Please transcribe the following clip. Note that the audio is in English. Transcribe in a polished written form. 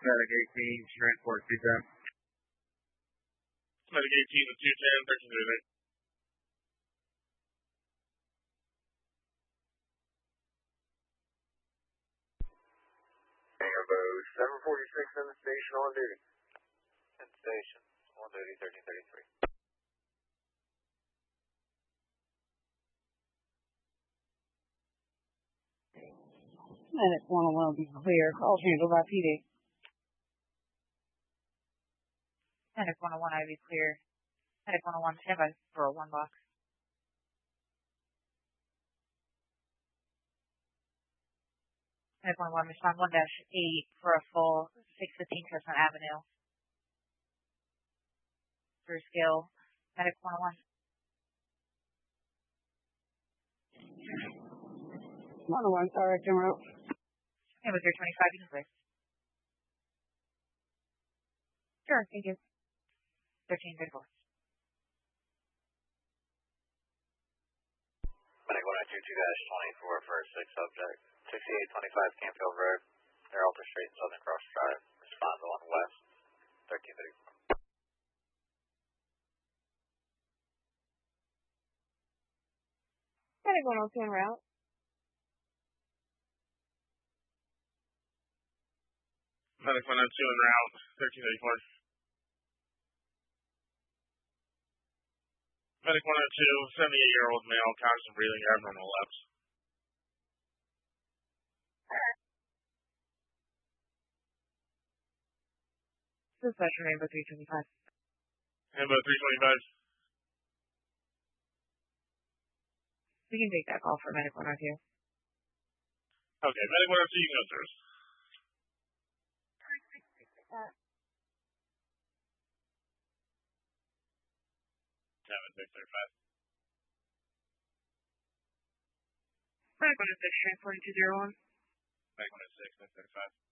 Medic 18, transport 210. Medic 18 to 210, 1338. Tango 746 in the station on duty. In station, on duty, 1333. Medic 101 will be clear. All handled by PD. Medic 101, I be clear. Medic 101, stand by for a 1 box. Medic 101, respond 1-8 for a full 615 Chestnut Avenue. Through scale. Medic 101. 101, direct en route. It was your 25, you can clear. Sure, thank you. 1334. Medic 102-24 for a 6 subject. 6825 Campfield Road, near Alter Street and Southern Cross Drive. Respond to 1 West, 1334. Medic 102 en route. Medic 102 en route, 1334. Medic 102, 78-year-old male, constant breathing, abnormal labs. Dispatch for Rainbow 325. Rainbow 325. We can take that call for Medic 102. Okay, Medic 102, you can go first. 7635. Medic 106, transporting 201. Medic 106, 635.